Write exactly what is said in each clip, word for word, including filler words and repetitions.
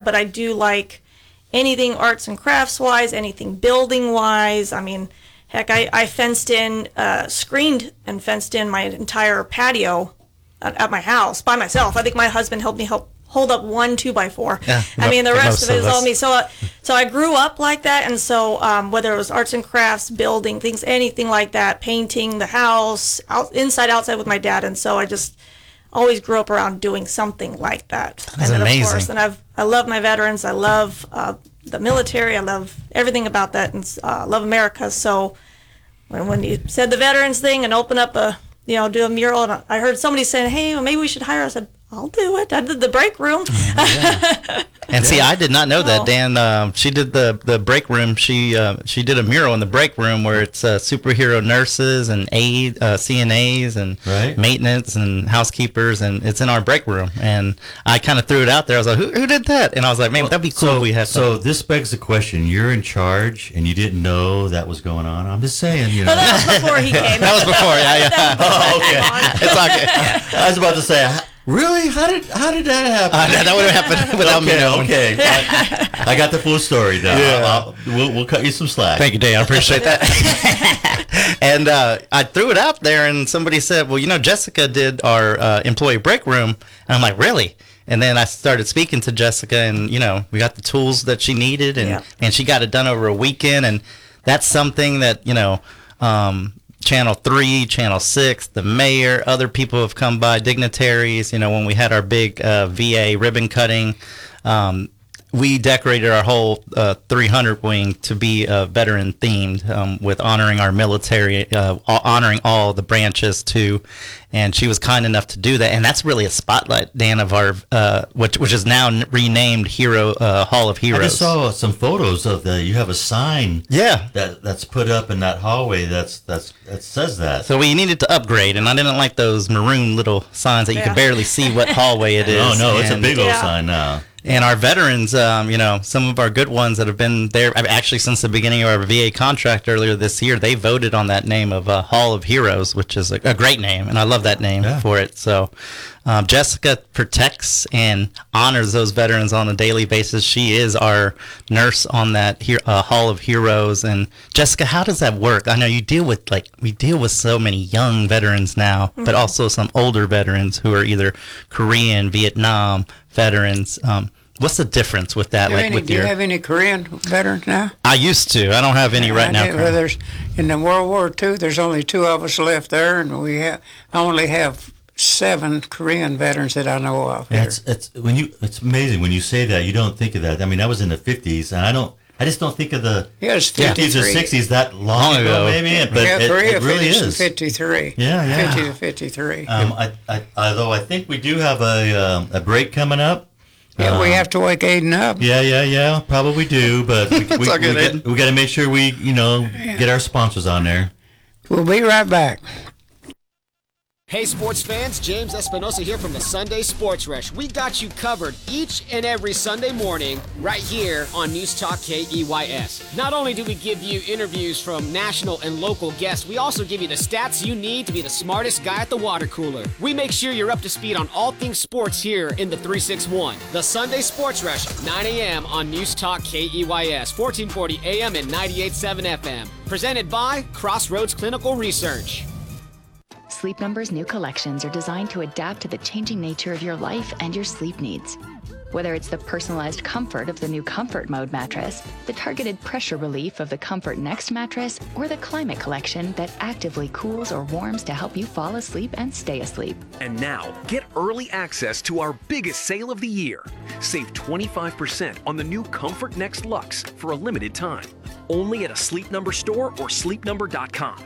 but I do like anything arts and crafts wise, anything building wise. I mean, heck, I, I fenced in, uh, screened and fenced in my entire patio at, at my house by myself. I think my husband helped me help hold up one two by four. Yeah, I mean, the rest of it is of all me. So, uh, so I grew up like that, and so um, whether it was arts and crafts, building things, anything like that, painting the house, out, inside, outside with my dad, and so I just always grew up around doing something like that. That's and then, amazing. Of course, and I've I love my veterans. I love uh, the military. I love everything about that, and uh, love America. So when when you said the veterans thing and open up a you know do a mural, and I heard somebody saying, "Hey, well, maybe we should hire." I said, I'll do it. I did the break room. Yeah. And see, I did not know that, Oh. Dan. Um, she did the, the break room. She uh, she did a mural in the break room where it's uh, superhero nurses and aid, uh, C N As and Right. maintenance and housekeepers, and it's in our break room. And I kind of threw it out there. I was like, who, who did that? And I was like, man, that'd be cool So, if we had so this begs the question: you're in charge, and you didn't know that was going on. I'm just saying, you know. Well, that was before he came. That was before, yeah, yeah. Oh, okay. It's okay. I was about to say, h- really? How did how did that happen? Uh, that that would have happened without me okay, knowing. okay. I, I got the full story now. Yeah. I'll- we'll, we'll cut you some slack. Thank you, Dan. I appreciate that. And uh, I threw it out there, and somebody said, well, you know, Jessica did our uh, employee break room. And I'm like, really? And then I started speaking to Jessica, and, you know, we got the tools that she needed, and, Yeah. and she got it done over a weekend. And that's something that, you know, um, Channel three, Channel six, the mayor, other people have come by, dignitaries. You know, when we had our big uh, V A ribbon cutting, um, we decorated our whole uh, three hundred wing to be uh, veteran themed, um, with honoring our military, uh, honoring all the branches too. And she was kind enough to do that. And that's really a spotlight, Dan, of our, uh, which, which is now n- renamed Hero uh, Hall of Heroes. I just saw some photos of the. You have a sign. Yeah. That that's put up in that hallway. That's that's that says that. So we needed to upgrade, and I didn't like those maroon little signs that you Yeah. could barely see what hallway it is. Oh no, it's a And- big old Yeah. sign now. And our veterans, um, you know, some of our good ones that have been there, I mean, actually since the beginning of our V A contract earlier this year, they voted on that name of uh, Hall of Heroes, which is a, a great name, and I love that name Yeah. for it. So um, Jessica protects and honors those veterans on a daily basis. She is our nurse on that he- uh, Hall of Heroes. And Jessica, how does that work? I know you deal with, like, we deal with so many young veterans now, Mm-hmm. but also some older veterans who are either Korean, Vietnam veterans. Um, what's the difference with that? Do, Like any, with do you your, have any Korean veterans now? I used to. I don't have any right I now. did- well, there's in the World War Two. There's only two of us left there, and we have I only have seven Korean veterans that I know of. Yeah, here. it's it's when you it's amazing when you say that. You don't think of that. I mean, that was in the fifties, and I don't. I just don't think of the Yeah, it's fifties or fifty-three. sixties that long, Long ago, ago. maybe. But yeah, it, Korea it really finished in is. fifty-three. Yeah, yeah. fifty to fifty-three. Um, I, I, although I think we do have a um, a break coming up. yeah, we um, have to wake Aiden up. Yeah, yeah, yeah. Probably do, but we, we, we, all good, got, Aiden. we got to make sure we, you know, get our sponsors on there. We'll be right back. Hey sports fans, James Espinosa here from the Sunday Sports Rush. We got you covered each and every Sunday morning right here on News Talk K E Y S. Not only do we give you interviews from national and local guests, we also give you the stats you need to be the smartest guy at the water cooler. We make sure you're up to speed on all things sports here in the three six one. The Sunday Sports Rush, nine a.m. on News Talk K E Y S, fourteen forty A M and ninety-eight point seven F M. Presented by Crossroads Clinical Research. Sleep Number's new collections are designed to adapt to the changing nature of your life and your sleep needs. Whether it's the personalized comfort of the new Comfort Mode mattress, the targeted pressure relief of the Comfort Next mattress, or the Climate Collection that actively cools or warms to help you fall asleep and stay asleep. And now, get early access to our biggest sale of the year. Save twenty-five percent on the new Comfort Next Luxe for a limited time. Only at a Sleep Number store or sleep number dot com.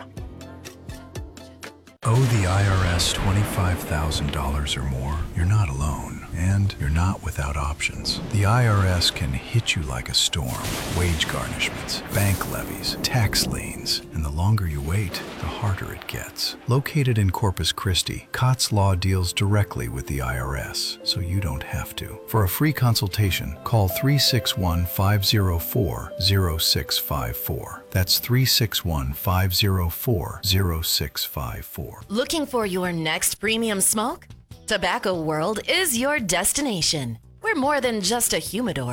Owe the I R S twenty-five thousand dollars or more, you're not alone, and you're not without options. The I R S can hit you like a storm. Wage garnishments, bank levies, tax liens, and the longer you wait, the harder it gets. Located in Corpus Christi, Cots Law deals directly with the I R S, so you don't have to. For a free consultation, call three six one, five zero four, zero six five four. That's three six one, five zero four, zero six five four. Looking for your next premium smoke? Tobacco World is your destination. We're more than just a humidor.